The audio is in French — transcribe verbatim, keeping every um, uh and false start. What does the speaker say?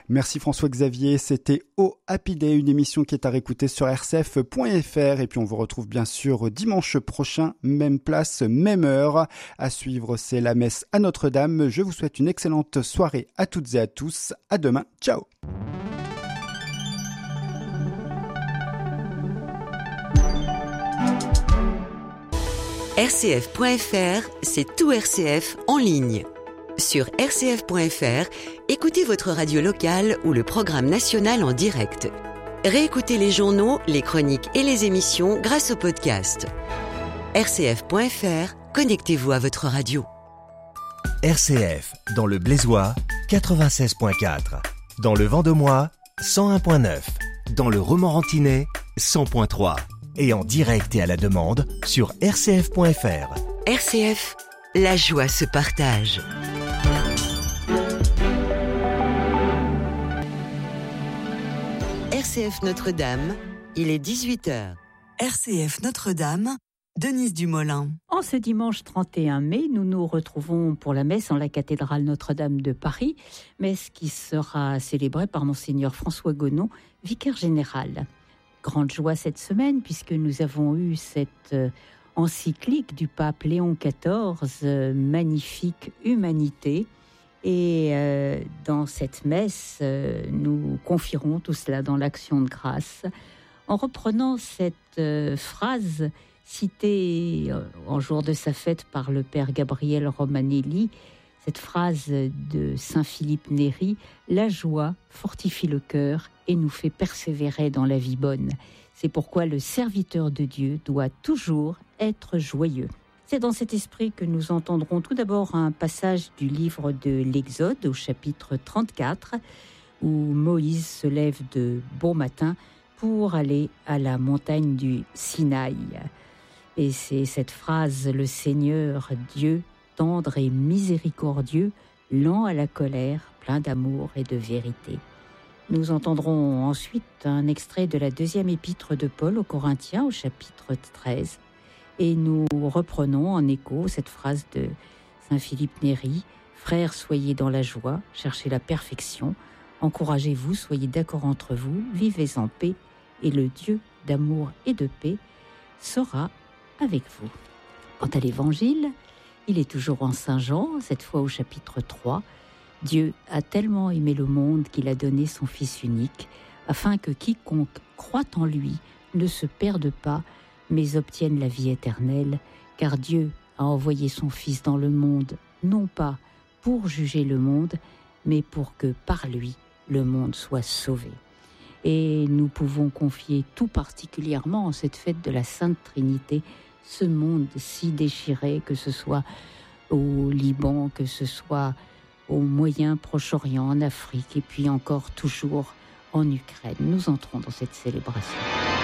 Merci François-Xavier, c'était Oh Happy Day, une émission qui est à réécouter sur r c f point f r et puis on vous retrouve bien sûr dimanche prochain, même place, même heure. À suivre, c'est la messe à Notre-Dame. Je vous souhaite une excellente soirée à toutes et à tous. À demain, ciao. R C F point F R, c'est tout R C F en ligne. Sur R C F point F R, écoutez votre radio locale ou le programme national en direct. Réécoutez les journaux, les chroniques et les émissions grâce au podcast. R C F point F R, connectez-vous à votre radio. R C F, dans le Blésois, quatre-vingt-seize point quatre. Dans le Vendomois, cent un point neuf. Dans le Romorantinais, cent point trois. Et en direct et à la demande sur R C F point F R. R C F, la joie se partage. R C F Notre-Dame, il est dix-huit heures. R C F Notre-Dame, Denise Dumoulin. En ce dimanche trente et un mai, nous nous retrouvons pour la messe en la cathédrale Notre-Dame de Paris, messe qui sera célébrée par Monseigneur François Gonon, vicaire général. Grande joie cette semaine puisque nous avons eu cette euh, encyclique du pape Léon quatorze, euh, magnifique humanité. Et euh, dans cette messe, euh, nous confierons tout cela dans l'action de grâce en reprenant cette euh, phrase citée euh, en jour de sa fête par le père Gabriel Romanelli, cette phrase de saint Philippe Néri, « La joie fortifie le cœur et nous fait persévérer dans la vie bonne. C'est pourquoi le serviteur de Dieu doit toujours être joyeux. » C'est dans cet esprit que nous entendrons tout d'abord un passage du livre de l'Exode au chapitre trente-quatre, où Moïse se lève de bon matin pour aller à la montagne du Sinaï. Et c'est cette phrase « Le Seigneur Dieu, tendre et miséricordieux, lent à la colère, plein d'amour et de vérité. » Nous entendrons ensuite un extrait de la deuxième épître de Paul aux Corinthiens au chapitre treize. Et nous reprenons en écho cette phrase de saint Philippe Néri, « Frères, soyez dans la joie, cherchez la perfection, encouragez-vous, soyez d'accord entre vous, vivez en paix, et le Dieu d'amour et de paix sera avec vous. » Quant à l'Évangile, il est toujours en Saint Jean, cette fois au chapitre trois. « Dieu a tellement aimé le monde qu'il a donné son Fils unique, afin que quiconque croit en lui ne se perde pas, mais obtienne la vie éternelle, car Dieu a envoyé son Fils dans le monde, non pas pour juger le monde, mais pour que par lui, le monde soit sauvé. » Et nous pouvons confier tout particulièrement en cette fête de la Sainte Trinité, ce monde si déchiré, que ce soit au Liban, que ce soit au Moyen Proche-Orient, en Afrique, et puis encore toujours en Ukraine. Nous entrons dans cette célébration.